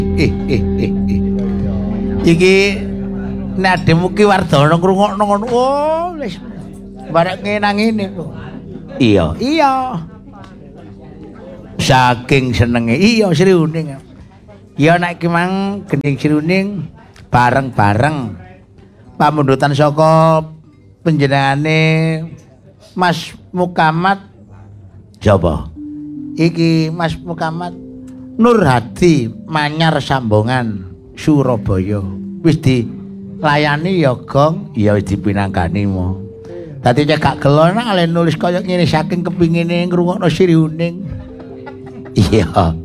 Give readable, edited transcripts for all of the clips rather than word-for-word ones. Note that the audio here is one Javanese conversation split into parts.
Iki nek ademu ki Wardana ngrungokno ngono. Oh, wis barek ngene kok. Iya. Saking senenge. Iya Sri Uning. Ya nek ki mang gending Sri Uning bareng-bareng pamundutan saka panjenengane Mas Mukamat Japa. Iki Mas Mukamat Nur Hadi Manyar Sambongan Surabaya. Wis dilayani ya Gong, ya wis dipinangkani mo. Dadi cek gak gelo nek ale nulis kaya ngene saking kepingine ngrungokno Sri Uning. Iya.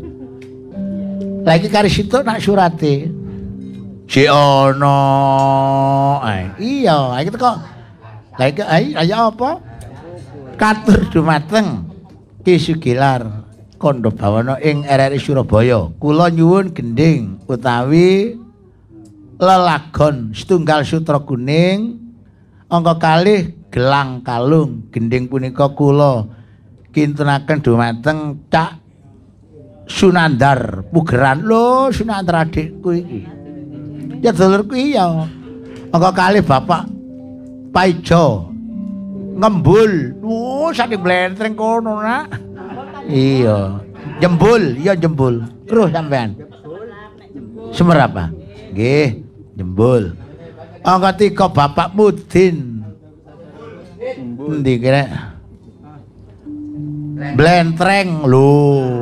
Lagi kari situ nak surate. Si ono. Iya, iki teko. Lagi ayo apa? Katur dumateng Ki Sugilar Kondo Bawana ing RRI Surabaya. Kula nyuwun gending utawi lelagon setunggal sutra kuning angka kalih gelang kalung. Gending punika kula kintunaken dumateng Cak Sunandar Pugeran. Lho, Sunandar adikku iki. Ya dulurku iya. Angka kalih Bapak Paijo ngembul. Saking blentreng kono nak. Iya. Jembul, iya jembul. Kruh sampean. Semerapa? Nggih, jembul. Angka 3 Bapak Mudin. Endi kira? Blentreng lho.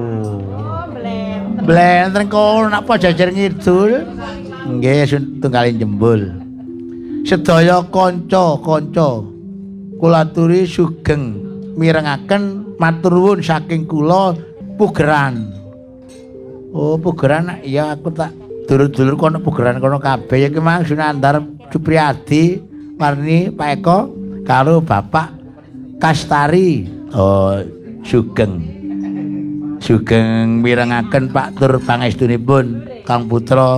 Blentreng kono nak apa jajar ngidul. Nggih, tunggalin jembul. Sedaya kanca-kanca kula aturi sugeng mirengaken matur nuwun saking kula Pugeran. Oh, Pugeran ya aku tak dulur-dulur kono Pugeran kono kabeh iki Mang Sunandar Supriyadi Marni Pak Eko karo Bapak Kastari. Oh, sugeng mirengaken Pak tur pangestunipun Kang Putra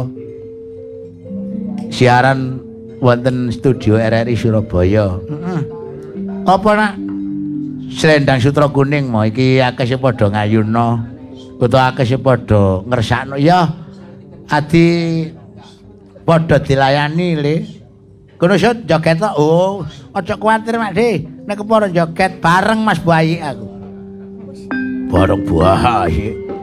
siaran wonten studio RRI Surabaya. Apa nak Slendang Sutra Kuning mau iki akeh sing padha ngayuno utawa akeh sing padha ngersakno ya adi padha dilayani le. Kono sut joget tok. Oh, aja kuwatir Mak De. Nek kepara joget bareng Mas Bayi aku. Bareng Bayi.